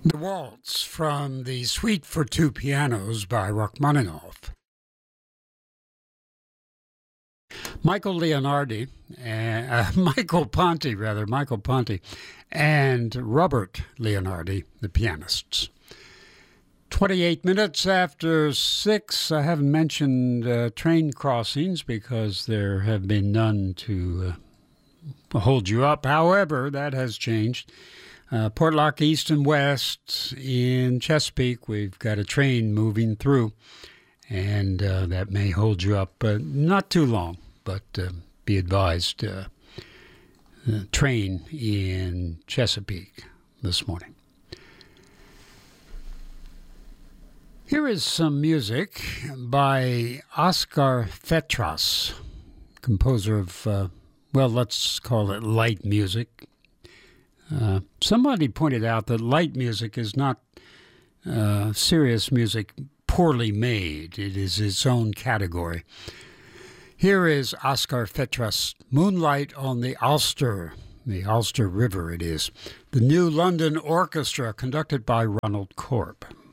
The Waltz from the Suite for Two Pianos by Rachmaninoff. Michael Ponti, and Robert Leonardi, the pianists. 28 minutes after 6. I haven't mentioned train crossings because there have been none to hold you up. However, that has changed. Portlock East and West in Chesapeake, we've got a train moving through, and that may hold you up, not too long, but be advised, train in Chesapeake this morning. Here is some music by Oskar Fetras, composer of, let's call it light music. Somebody pointed out that light music is not serious music poorly made. It is its own category. Here is Oskar Fetras, Moonlight on the Ulster River it is. The New London Orchestra, conducted by Ronald Korb.